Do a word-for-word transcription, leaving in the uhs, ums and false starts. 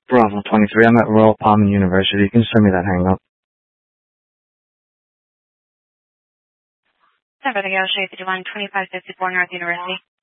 Bravo twenty-three, I'm at Royal Palm University. You can send me that hang up. San Francisco, Shape fifty-one, twenty-five fifty-four North University.